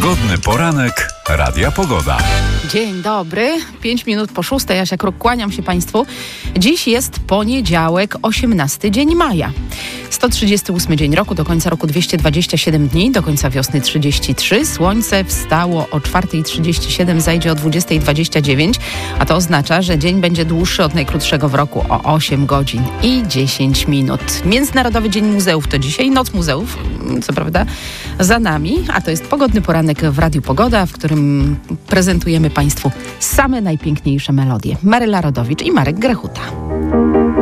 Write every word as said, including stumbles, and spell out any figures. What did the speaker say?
Pogodny poranek Radia Pogoda. Dzień dobry, pięć minut po szóstej, Asia Kruk, kłaniam się Państwu. Dziś jest poniedziałek, osiemnasty dzień maja. sto trzydziesty ósmy dzień roku, do końca roku dwieście dwadzieścia siedem dni, do końca wiosny trzydzieści trzy. Słońce wstało o czwartej trzydzieści siedem, zajdzie o dwudziestej dwadzieścia dziewięć, a to oznacza, że dzień będzie dłuższy od najkrótszego w roku o osiem godzin i dziesięć minut. Międzynarodowy Dzień Muzeów to dzisiaj, Noc Muzeów, co prawda za nami, a to jest pogodny poranek w Radiu Pogoda, w którym prezentujemy Państwu same najpiękniejsze melodie. Maryla Rodowicz i Marek Grechuta.